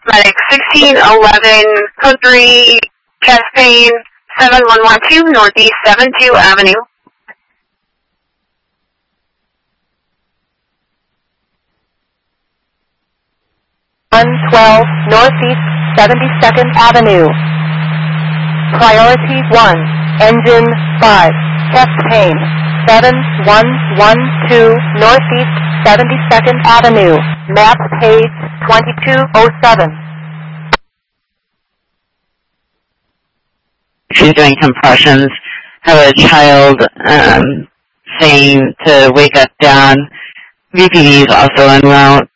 Medic 1611, code 3, chest pain, 7112 Northeast 72 Avenue. 112 Northeast 72nd Avenue. Priority 1, engine 5, chest pain, 7112 Northeast 72nd Avenue, map page 2207. She's doing compressions. Have a child saying to wake up down. VPD is also en route.